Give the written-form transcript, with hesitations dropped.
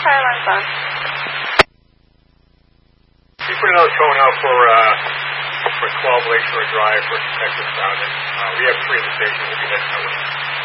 fire alarm's on. Can you put another tone out for 12 Lakeshore Drive for Texas Sound? We have 3 at the station. We'll be heading over.